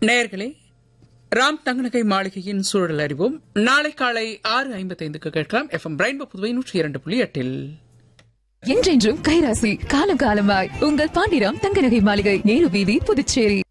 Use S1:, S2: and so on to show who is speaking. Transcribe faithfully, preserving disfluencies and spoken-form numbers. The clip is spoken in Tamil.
S1: நேயர்களே, ராம் தங்கநகை மாளிகையின் சூழல் அறிவோம். நாளை காலை ஆறு ஐம்பத்தைந்துக்கு கேட்கலாம். எஃப் எம் ரெயின்போ புதுவை நூற்றி இரண்டு புள்ளி எட்டில்.
S2: என்றென்றும் கைராசி காலம் காலமாய் உங்கள் பாண்டிராம் தங்கநகை மாளிகை, நேரு வீதி, புதுச்சேரி.